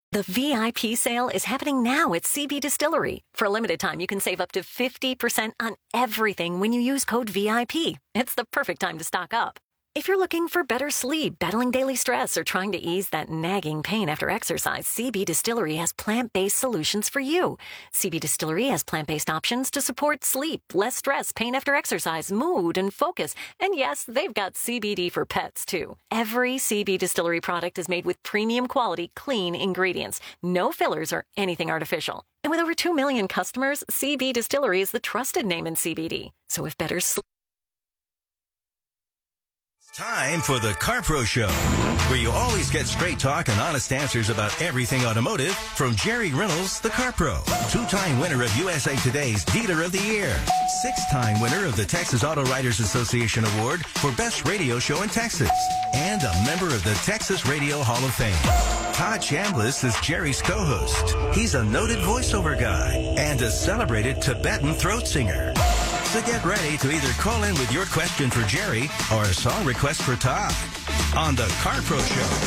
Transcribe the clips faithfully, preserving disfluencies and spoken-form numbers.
The V I P sale is happening now at C B Distillery. For a limited time, you can save up to fifty percent on everything when you use code V I P. It's the perfect time to stock up. If you're looking for better sleep, battling daily stress, or trying to ease that nagging pain after exercise, C B Distillery has plant-based solutions for you. C B Distillery has plant-based options to support sleep, less stress, pain after exercise, mood, and focus. And yes, they've got C B D for pets, too. Every C B Distillery product is made with premium quality, clean ingredients. No fillers or anything artificial. And with over two million customers, C B Distillery is the trusted name in C B D. So if better sleep... Time for the CarPro Show, where you always get straight talk and honest answers about everything automotive from Jerry Reynolds, the CarPro. Two-time winner of U S A Today's Dealer of the Year. Six-time winner of the Texas Auto Writers Association Award for Best Radio Show in Texas. And a member of the Texas Radio Hall of Fame. Todd Chambliss is Jerry's co-host. He's a noted voiceover guy and a celebrated Tibetan throat singer. So get ready to either call in with your question for Jerry or a song request for Todd on the CarPro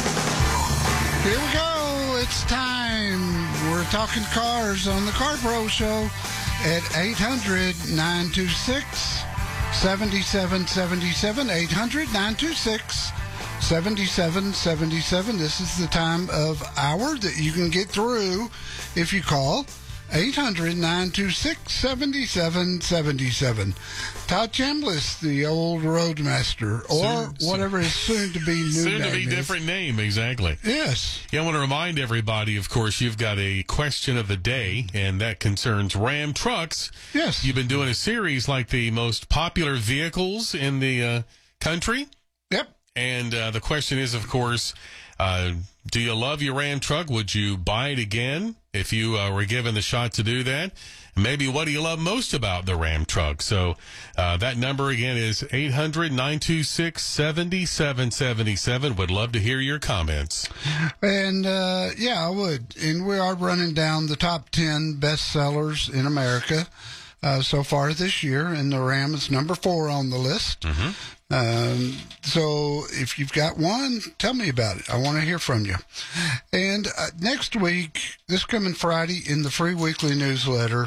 Show. Here we go. It's time. We're talking cars on the CarPro Show at eight hundred, nine two six, seven seven seven seven. eight hundred, nine two six, seven seven seven seven. This is the time of hour that you can get through if you call. eight hundred, nine two six, seven seven seven seven. Todd Chambliss, the old Roadmaster, or soon, whatever his soon-to-be new soon name to be is. different name, exactly. Yes. Yeah, I want to remind everybody, of course, you've got a question of the day, and that concerns Ram trucks. Yes. You've been doing a series like the most popular vehicles in the uh, country. Yep. And uh, the question is, of course, uh, do you love your Ram truck? Would you buy it again if you uh, were given the shot to do that? Maybe what do you love most about the Ram truck? So uh, that number again is eight hundred, nine two six, seven seven seven seven. Would love to hear your comments. And, uh, yeah, I would. And we are running down the top ten best sellers in America uh, so far this year, and the Ram is number four on the list. Mm-hmm. Um, so if you've got one, tell me about it. I want to hear from you. And uh, next week, this coming Friday, in the free weekly newsletter,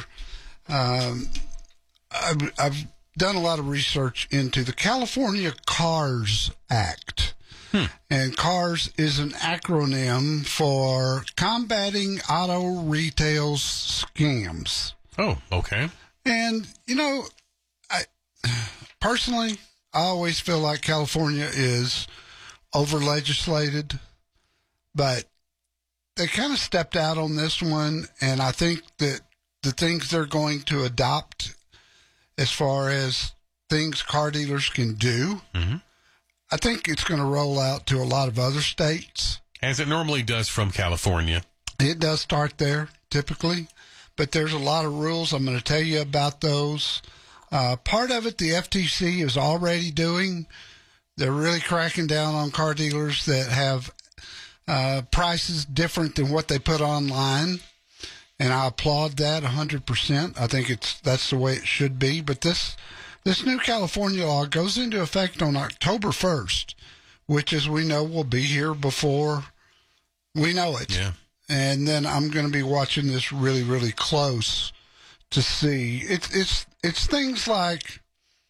um, I've, I've done a lot of research into the California CARS Act. Hmm. And CARS is an acronym for Combating Auto Retail Scams. Oh, okay. And, you know, I personally... I always feel like California is over-legislated, but they kind of stepped out on this one, and I think that the things they're going to adopt as far as things car dealers can do, mm-hmm. I think it's going to roll out to a lot of other states. As it normally does from California. It does start there, typically, but there's a lot of rules. I'm going to tell you about those. Uh, part of it, the F T C is already doing. They're really cracking down on car dealers that have uh, prices different than what they put online, and I applaud that one hundred percent. I think it's that's the way it should be. But this this new California law goes into effect on October first, which, as we know, will be here before we know it. Yeah. And then I'm going to be watching this really, really close to see. It's it's it's things like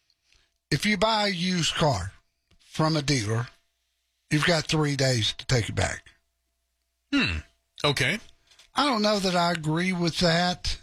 if you buy a used car from a dealer, you've got three days to take it back. Hmm. Okay. I don't know that I agree with that.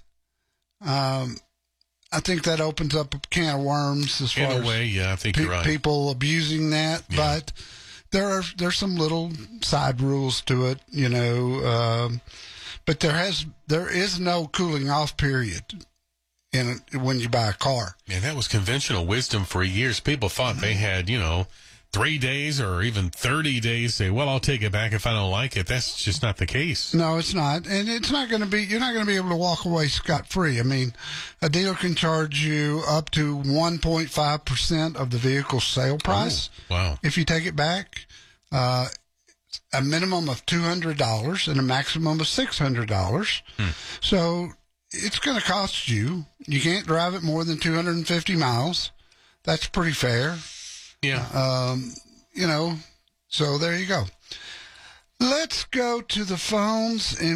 Um, I think that opens up a can of worms as In far a way, as yeah, I think pe- you're right. people abusing that. Yeah. But there are there's some little side rules to it, you know. Um, but there has there is no cooling off period in when you buy a car. Yeah, that was conventional wisdom for years. People thought they had, you know, three days or even thirty days. Say, well, I'll take it back if I don't like it. That's just not the case. No, it's not. And it's not going to be, you're not going to be able to walk away scot-free. I mean, a dealer can charge you up to one point five percent of the vehicle's sale price. Oh, wow. If you take it back, uh, a minimum of two hundred dollars and a maximum of six hundred dollars. Hmm. So it's going to cost you. You can't drive it more than two hundred fifty miles. That's pretty fair. Yeah. Um, you know, so there you go. Let's go to the phones and